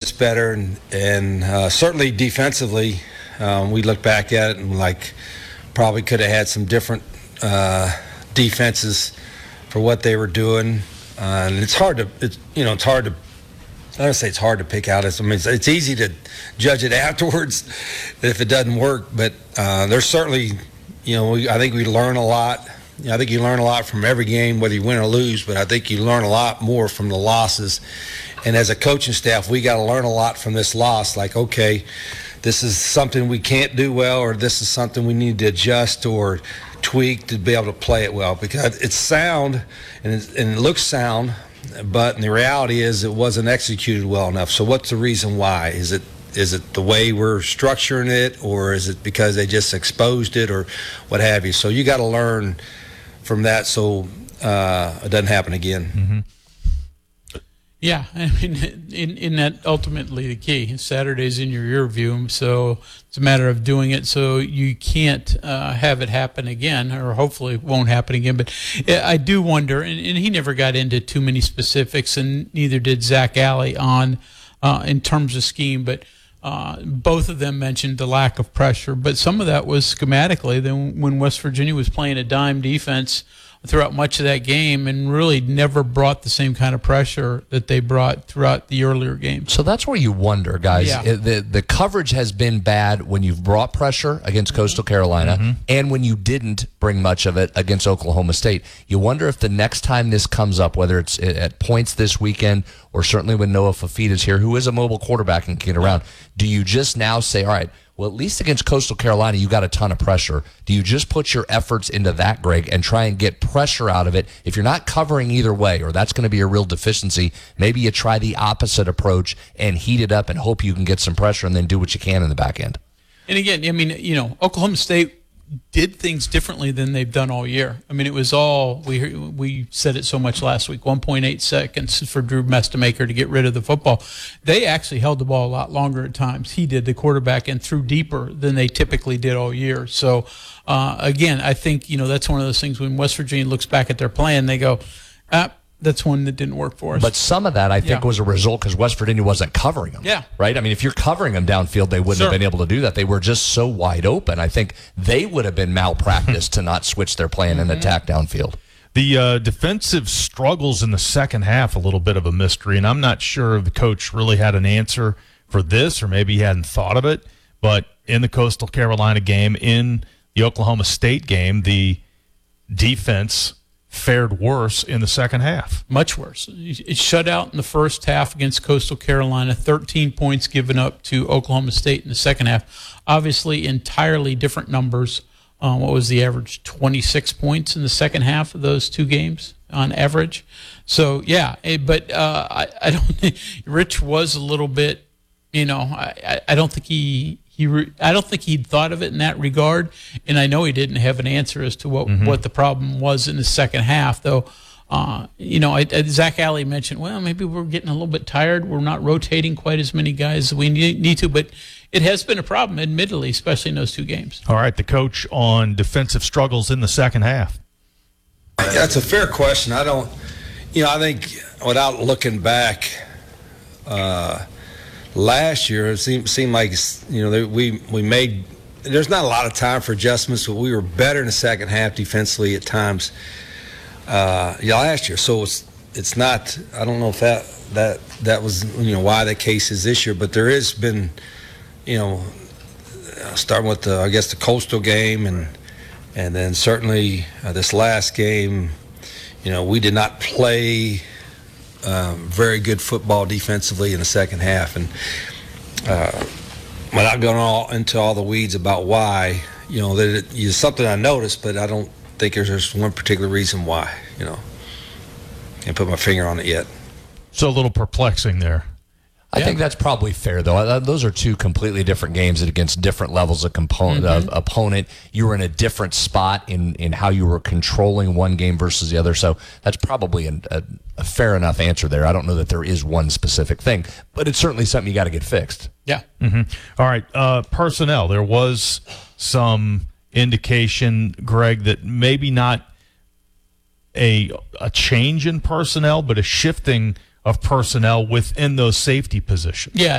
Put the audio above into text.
gets better, and certainly defensively, we look back at it and probably could have had some different defenses for what they were doing, and it's hard to I don't say it's hard to pick out. It's easy to judge it afterwards if it doesn't work, but there's certainly, I think we learn a lot. I think you learn a lot from every game, whether you win or lose, but I think you learn a lot more from the losses. And as a coaching staff, we got to learn a lot from this loss. Okay, this is something we can't do well, or this is something we need to adjust or tweak to be able to play it well, because it's sound and it looks sound, but the reality is it wasn't executed well enough. So what's the reason why? Is it the way we're structuring it, or is it because they just exposed it, or what have you? So you got to learn from that so it doesn't happen again. Mm-hmm. Yeah, in that ultimately the key. Saturday's in your rear view, so it's a matter of doing it so you can't have it happen again, or hopefully it won't happen again. But I do wonder, and he never got into too many specifics, and neither did Zach Alley in terms of scheme, but both of them mentioned the lack of pressure. But some of that was schematically. Then when West Virginia was playing a dime defense throughout much of that game and really never brought the same kind of pressure that they brought throughout the earlier games. So that's where you wonder, guys. Yeah. The coverage has been bad when you've brought pressure against Coastal Carolina and when you didn't bring much of it against Oklahoma State. You wonder if the next time this comes up, whether it's at points this weekend or certainly when Noah Fafita's here, who is a mobile quarterback and can get around, do you just now say, all right, well, at least against Coastal Carolina, you got a ton of pressure. Do you just put your efforts into that, Greg, and try and get pressure out of it? If you're not covering either way, or that's going to be a real deficiency, maybe you try the opposite approach and heat it up and hope you can get some pressure and then do what you can in the back end. And again, Oklahoma State did things differently than they've done all year. It was all, we said it so much last week, 1.8 seconds for Drew Mestamaker to get rid of the football. They actually held the ball a lot longer at times. He did, the quarterback, and threw deeper than they typically did all year. So, again, I think, that's one of those things when West Virginia looks back at their plan, they go, that's one that didn't work for us. But some of that, I think, was a result because West Virginia wasn't covering them. Yeah. Right? If you're covering them downfield, they wouldn't have been able to do that. They were just so wide open. I think they would have been malpracticed to not switch their plan and attack downfield. The defensive struggles in the second half, a little bit of a mystery, and I'm not sure if the coach really had an answer for this, or maybe he hadn't thought of it. But in the Coastal Carolina game, in the Oklahoma State game, the defense fared worse in the second half. Much worse. It shut out in the first half against Coastal Carolina, 13 points given up to Oklahoma State in the second half. Obviously, entirely different numbers. What was the average? 26 points in the second half of those two games on average. So, yeah, but I don't think Rich was a little bit, I don't think I don't think he'd thought of it in that regard, and I know he didn't have an answer as to what the problem was in the second half, though. Zach Alley mentioned, well, maybe we're getting a little bit tired. We're not rotating quite as many guys as we need to, but it has been a problem, admittedly, especially in those two games. All right, the coach on defensive struggles in the second half. That's a fair question. I think without looking back, last year, it seemed like we made. There's not a lot of time for adjustments, but we were better in the second half defensively at times. Last year, so it's not. I don't know if that was why the case is this year, but there has been, starting with the Coastal game and then certainly this last game, we did not play very good football defensively in the second half, and without going into all the weeds about why, that it's something I noticed, but I don't think there's one particular reason why. Can't put my finger on it yet. So a little perplexing there. I think that's probably fair, though. Those are two completely different games against different levels of opponent. You were in a different spot in how you were controlling one game versus the other. So that's probably a fair enough answer there. I don't know that there is one specific thing, but it's certainly something you got to get fixed. Yeah. All right. Personnel. There was some indication, Greg, that maybe not a change in personnel, but a shifting of personnel within those safety positions. Yeah,